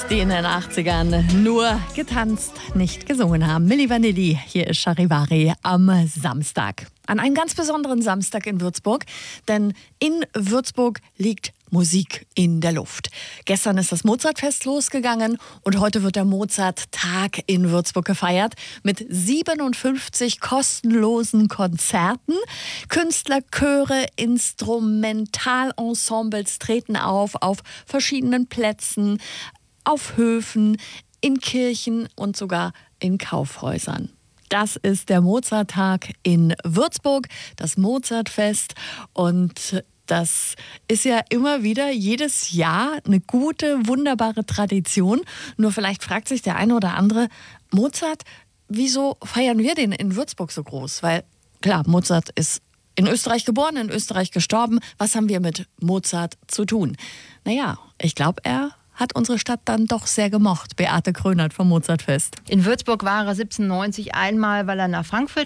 die in den 80ern nur getanzt, nicht gesungen haben. Milli Vanilli, hier ist Charivari am Samstag. An einem ganz besonderen Samstag in Würzburg, denn in Würzburg liegt Musik in der Luft. Gestern ist das Mozartfest losgegangen und heute wird der Mozart-Tag in Würzburg gefeiert mit 57 kostenlosen Konzerten. Künstler, Chöre, Instrumentalensembles treten auf verschiedenen Plätzen, auf Höfen, in Kirchen und sogar in Kaufhäusern. Das ist der Mozarttag in Würzburg, das Mozartfest, und das ist ja immer wieder jedes Jahr eine gute, wunderbare Tradition. Nur vielleicht fragt sich der eine oder andere, Mozart, wieso feiern wir den in Würzburg so groß? Weil klar, Mozart ist in Österreich geboren, in Österreich gestorben. Was haben wir mit Mozart zu tun? Naja, ich glaube, er hat unsere Stadt dann doch sehr gemocht. Beate Krönert vom Mozartfest. In Würzburg war er 1790 einmal, weil er nach Frankfurt